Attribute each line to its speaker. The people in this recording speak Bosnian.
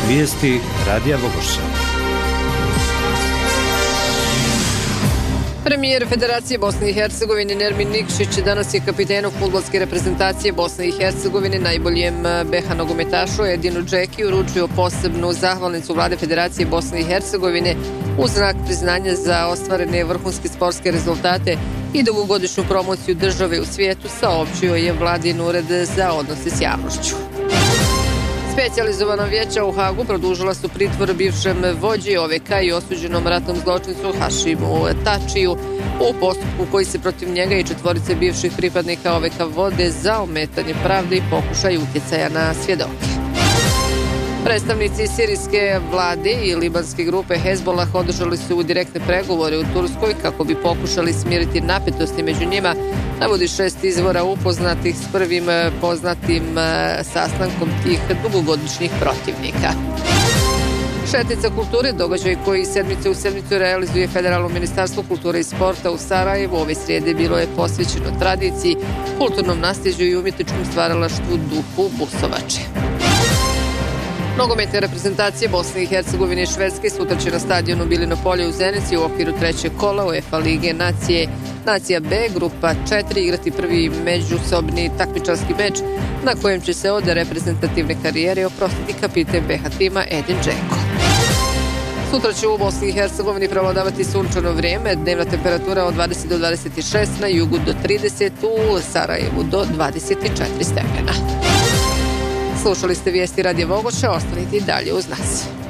Speaker 1: Vijesti Radija Vogošća.
Speaker 2: Premijer Federacije Bosne i Hercegovine Nermin Nikšić danas je kapitenu fudbalske reprezentacije Bosne i Hercegovine, najboljem BH nogometašu Edinu Džeki, uručio posebnu zahvalnicu Vlade Federacije Bosne i Hercegovine u znak priznanja za ostvarene vrhunske sportske rezultate i dugogodišnju promociju države u svijetu, saopćio je Vladin ured za odnose s javnošću. Specijalizovana vijeća u Hagu produžila su pritvor bivšem vođi OVK i osuđenom ratnom zločincu Hašimu Tačiju u postupku koji se protiv njega i četvorice bivših pripadnika OVK vode za ometanje pravde i pokušaj utjecaja na svjedoke. Predstavnici sirijske vlade i libanske grupe Hezbollah održali su direktne pregovore u Turskoj kako bi pokušali smiriti napetosti među njima, navodi 6 izvora upoznatih s prvim poznatim sastankom tih dugogodišnjih protivnika. Šetnica kulture, događaj koji sedmice u sedmicu realizuje Federalno ministarstvo kulture i sporta u Sarajevu, ove srijede bilo je posvećeno tradiciji, kulturnom nasljeđu i umjetničkom stvaralaštvu duhu Busovače. Nogometne reprezentacije Bosne i Hercegovine i Švedske sutra će na stadionu Bilino polje u Zenici u okviru trećeg kola UEFA Lige Nacija B, grupa 4, igrati prvi međusobni takmičarski meč na kojem će se od reprezentativne karijere oprostiti kapiten BH tima Edin Džeko. Sutra će u Bosni i Hercegovini prevladavati sunčano vrijeme, dnevna temperatura od 20 do 26, na jugu do 30, u Sarajevu do 24 stepena. Slušali ste vijesti Radija Vogošća, ostanite i dalje uz nas.